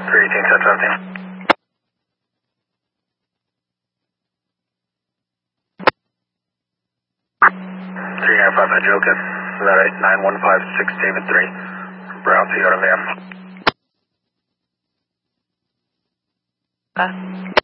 318, touch 17. 3955 Joker, that 915 David 3, Brown Toyota van.